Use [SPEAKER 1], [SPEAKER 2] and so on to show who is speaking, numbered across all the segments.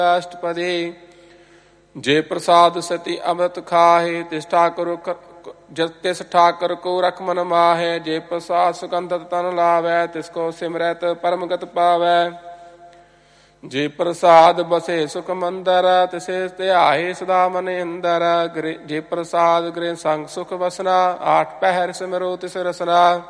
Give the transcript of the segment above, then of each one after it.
[SPEAKER 1] ਅਸ਼ਟਪਦੀ। ਜੇ ਪ੍ਰਸਾਦ ਸਤੀ ਅੰਮ੍ਰਿਤ ਖਾਹੇ ਤਿਸ ਠਾਕੁਰ ਕੋ ਰਖ ਮਨ ਮਾਹੈ। ਜੇ ਪ੍ਰਸਾਦ ਸੁਗੰਧਤ ਤਨ ਲਾਵੈ ਤਿਸ ਕੋ ਸਿਮਰਤ ਪਰਮਗਤ ਪਾਵੈ। ਜੇ ਪ੍ਰਸਾਦ ਬਸੇ ਸੁਖ ਮੰਦਰ ਤਿਸੇ ਧਿਆਏ ਸਦਾ ਮਨ ਅੰਦਰ। ਜੇ ਪ੍ਰਸਾਦ ਗ੍ਰਹਿ ਸੰਗ ਸੁਖ ਵਸਨਾ ਆਠ ਪਹਿਰ ਸਿਮਰੋ ਤਿਸ ਰਸਨਾ।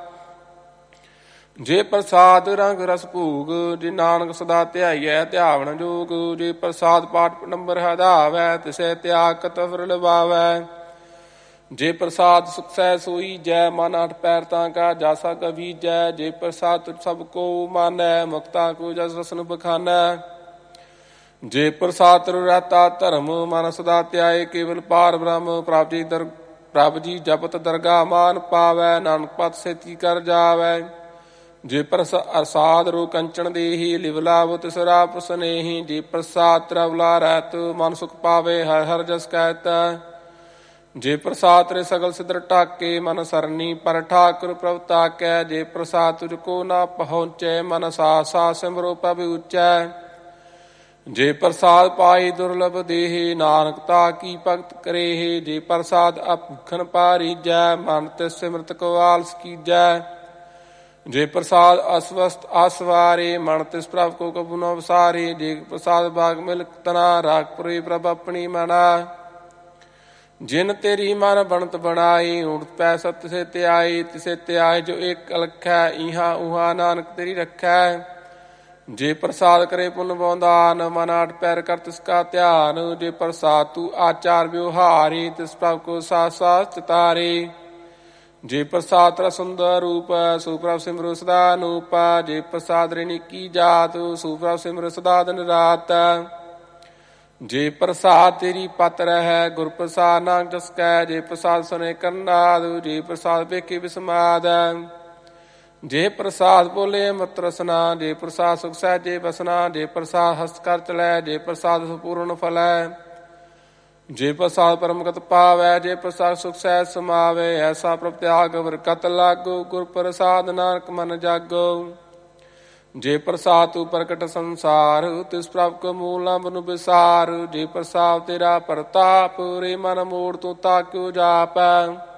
[SPEAKER 1] ਜੇ ਪ੍ਰਸਾਦ ਰੰਗ ਰਸ ਭੂਗ ਜੇ ਨਾਨਕ ਸਦਾ ਧਿਆਈਐ ਧਿਆਵਨ ਜੋਗ। ਜੇ ਪ੍ਰਸਾਦ ਪਾਠ ਪਨੰਬਰ ਹਦਾਵੈ ਤਿਸੇ ਤਿਆਗ ਕਤਵਰ ਲਵਾਵੈ। ਜੇ ਪ੍ਰਸਾਦ ਸੁਖ ਸਹਿ ਸੋਈ ਜੈ ਮਨ ਅਠ ਪੈਰ ਤਾਂ ਕਾ ਜਾਸਾ ਕਬੀਜੈ। ਜੇ ਪ੍ਰਸਾਦ ਤੁਝ ਸਭ ਕੋ ਮਾਨੈ ਮੁਕਤਾ ਕੋ ਜਸ ਰਸਨ ਬਖਾਨੈ। ਜੇ ਪ੍ਰਸਾਦ ਤਰ ਰਹਤਾ ਧਰਮ ਮਨ ਸਦਾ ਧਿਆਏ ਕੇਵਲ ਪਾਰ ਬ੍ਰਹਮ। ਪ੍ਰਭ ਜੀ ਜਪਤ ਦਰਗਾ ਮਾਨ ਪਾਵੈ ਨਾਨਕ ਪਤ ਸੇਤੀ ਕਰ ਜਾਵੈ। ਜੇ ਪ੍ਰਸਾਦ ਰੂ ਕੰਚਨ ਦੇਹੀ ਲਿਵ ਲਾਭ ਤਿਸ ਰਾਪ ਸਨੇਹੀ। ਜੇ ਪ੍ਰਸਾਦ ਤਰਵਲਾ ਰਹਿਤ ਮਨ ਸੁਖ ਪਾਵੇ ਹਰ ਹਰ ਜਸ ਕਹਿਤ। ਜੇ ਪ੍ਰਸਾਦ ਤੇਰੇ ਸਗਲ ਸਿਦਰ ਢਾਕੇ ਮਨ ਸਰਨੀ ਪਰ ਠਾਕੁਰ ਪ੍ਰਭ ਤਾਕੈ। ਜੇ ਪ੍ਰਸਾਦ ਤੁਝ ਕੋ ਨਾ ਪਹੁੰਚੈ ਮਨ ਸਾ ਸਾ ਸਿਮਰੋ ਪ੍ਰਭ ਉੱਚੈ। ਜੇ ਪ੍ਰਸਾਦ ਪਾਈ ਦੁਰਲਭ ਦੇਹੇ ਨਾਨਕ ਤਾ ਕੀ ਭਗਤ ਕਰੇਹੇ। ਜੇ ਪ੍ਰਸਾਦ ਅਭੁਖਨ ਪਾਰੀਜੈ ਮਨ ਤਿਸ ਸਿਮਰਤ ਕੋ ਆਲਸ ਕੀਜੈ। ਜੇ ਪ੍ਰਸਾਦ ਅਸਵਸਤ ਆਸਵਾਰੇ ਮਨ ਤਿਸ ਪ੍ਰਭ ਕੋ ਕਬੂ ਨ ਵਸਾਰੇ। ਜੇ ਪ੍ਰਸਾਦ ਬਾਗ ਮਿਲ ਤਨਾ ਰਾਖ ਪੁਰੇ ਪ੍ਰਭ ਆਪਣੀ ਮਨਾ। ਜਿਨ ਤੇਰੀ ਮਨ ਬਣਤ ਬਣਾਈ ਊਠ ਪੈ ਸਤ ਤਿਸੇ ਧਿਆਈ। ਤਿਸੇ ਧਿਆਏ ਜੋ ਏਕ ਅਲਖੈ ਇਹਾਂ ਉਹਾਂ ਨਾਨਕ ਤੇਰੀ ਰਖੈ। ਜੇ ਪ੍ਰਸਾਦ ਕਰੇ ਪੁੰਨ ਬੌਂਦਾਨ ਮਨ ਅਠ ਪੈਰ ਕਰ ਤਿਸ ਕਾ ਧਿਆਨ। ਜੇ ਪ੍ਰਸਾਦ ਤੂੰ ਆਚਾਰ ਵਿਵਹਾਰੀ ਤਿਸ ਪ੍ਰਭ ਕੋ ਸਾਥ ਸਾਥ ਚਿਤਾਰੇ। ਜੇ ਪ੍ਰਸਾਦ ਤੇਰਾ ਸੁੰਦਰ ਰੂਪ ਸੋ ਪ੍ਰਭ ਸਿਮਰੋ ਸਦਾ ਅਨੂਪ। ਜੇ ਪ੍ਰਸਾਦ ਰੇ ਨੀਕੀ ਜਾਤ ਸੋ ਪ੍ਰਭ ਸਿਮਰੋ ਸਦਾ ਦਿਨ ਰਾਤ। ਜੇ ਪ੍ਰਸਾਦ ਤੇਰੀ ਪਤ ਰਹਿ ਗੁਰ ਪ੍ਰਸਾਦ ਨਾਨਕ ਜਸ ਕੈ। ਜੇ ਪ੍ਰਸਾਦ ਸੁਨੇ ਕਰਨਾਦ ਜੇ ਪ੍ਰਸਾਦ ਵੇਖੇ ਵਿਸਮਾਦ। ਜੇ ਪ੍ਰਸਾਦ ਬੋਲੇ ਅੰਮ੍ਰਿਤ ਰਸਨਾ। ਜੇ ਪ੍ਰਸਾਦ ਸੁਖ ਸਹਿਜੇ ਬਸਨਾ। ਜੇ ਪ੍ਰਸਾਦ ਹਸਤ ਕਰ ਚਲੈ। ਜੇ ਪ੍ਰਸਾਦ ਸੰਪੂਰਨ ਫਲੈ। ਜੇ ਪ੍ਰਸਾਦ ਪਰਮਗਤ ਪਾਵੈ। ਜੇ ਪ੍ਰਸਾਦ ਸੁਖ ਸਹਿਜ ਸਮਾਵੈ। ਐਸਾ ਪ੍ਰਭ ਤਿਆਗ ਬਰਕਤ ਲਾਗੋ ਗੁਰ ਪ੍ਰਸਾਦ ਨਾਨਕ ਮਨ ਜਾਗੋ। ਜੇ ਪ੍ਰਸਾਦ ਤੂੰ ਪ੍ਰਗਟ ਸੰਸਾਰ ਤਿਸ ਪ੍ਰਭ ਕੋ ਮੂਲ ਨਾ ਬਨੁ ਵਿਸਾਰ। ਜੇ ਪ੍ਰਸਾਦ ਤੇਰਾ ਪ੍ਰਤਾਪ ਰੇ ਮਨ ਮੋੜ ਤੂੰ ਤਾਕਿਓ ਜਾਪੈ।